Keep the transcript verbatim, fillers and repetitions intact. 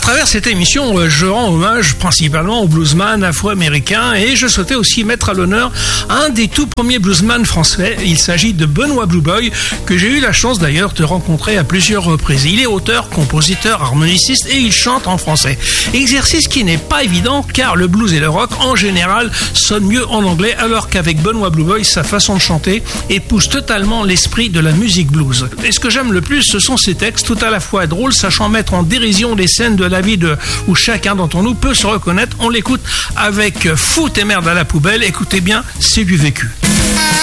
travers cette émission, je rends hommage principalement aux bluesman afro-américains et je souhaitais aussi mettre à l'honneur un des tout premiers bluesman français. Il s'agit de Benoît Blue Boy, que j'ai eu la chance d'ailleurs de rencontrer à plusieurs reprises. Il est auteur, compositeur, harmoniciste et il chante en français. Exercice qui n'est pas évident car le blues et le rock en général sonnent mieux en anglais, alors qu'avec Benoît Blue Boy, sa façon de chanter épouse totalement l'esprit de la musique blues. Et ce que j'aime le plus, ce sont ses textes, tout à la fois drôles, sachant mettre en dérision les scènes de la vie de, où chacun d'entre nous peut se reconnaître. On l'écoute avec Foot et merde à la poubelle. Écoutez bien, c'est du vécu.